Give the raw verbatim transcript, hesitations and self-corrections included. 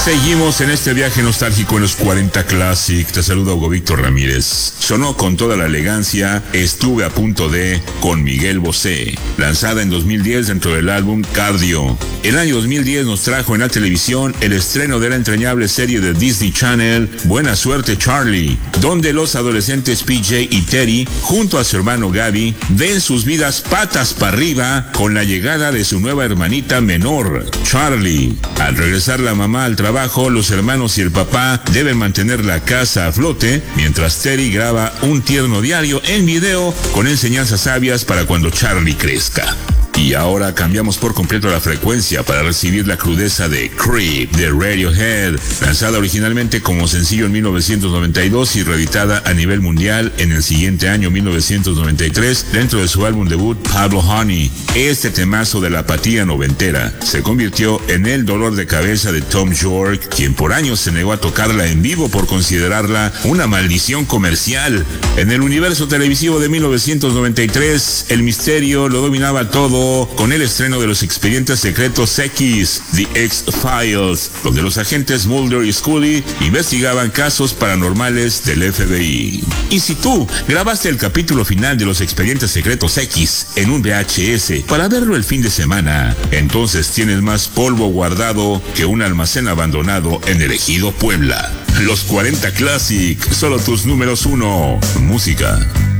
Seguimos en este viaje nostálgico en los cuarenta Classic. Te saluda Hugo Víctor Ramírez. Sonó con toda la elegancia Estuve a punto de, con Miguel Bosé, lanzada en dos mil diez dentro del álbum Cardio. El año dos mil diez nos trajo en la televisión el estreno de la entrañable serie de Disney Channel Buena Suerte Charlie, donde los adolescentes P J y Teddy, junto a su hermano Gabby, ven sus vidas patas para arriba con la llegada de su nueva hermanita menor, Charlie. Al regresar la mamá al trabajo, los hermanos y el papá deben mantener la casa a flote, mientras Teddy graba un tierno diario en video con enseñanzas sabias para cuando Charlie crezca. Y ahora cambiamos por completo la frecuencia para recibir la crudeza de Creep de Radiohead, lanzada originalmente como sencillo en mil novecientos noventa y dos y reeditada a nivel mundial en el siguiente año mil novecientos noventa y tres dentro de su álbum debut Pablo Honey. Este temazo de la apatía noventera se convirtió en el dolor de cabeza de Tom York, quien por años se negó a tocarla en vivo por considerarla una maldición comercial. En el universo televisivo de mil novecientos noventa y tres, el misterio lo dominaba todo con el estreno de los expedientes secretos X, The X-Files, donde los agentes Mulder y Scully investigaban casos paranormales del F B I. Y si tú grabaste el capítulo final de los expedientes secretos X en un V H S para verlo el fin de semana, entonces tienes más polvo guardado que un almacén abandonado en el ejido Puebla. Los cuarenta Classic, solo tus números uno. Música.